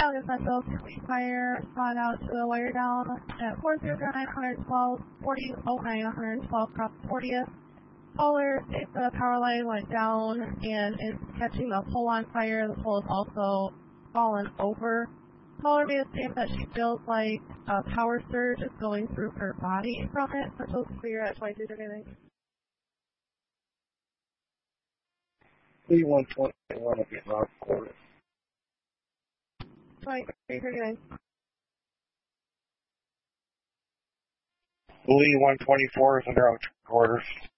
Alliance Central, fire spot out to the wire down at 40912, 400912 across 40th. Caller, the power line went down and is catching the pole on fire. The pole is also fallen over. Caller made a statement that she feels like a power surge is going through her body from it. Central clear at 2239. Lee 121 of Vietnam quarter. 2339. Lee 124 is under quarters.